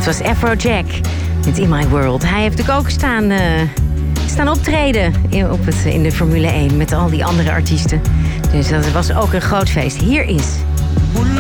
Het was Afrojack met In My World. Hij heeft natuurlijk ook staan optreden in de Formule 1 met al die andere artiesten. Dus dat was ook een groot feest. Hier is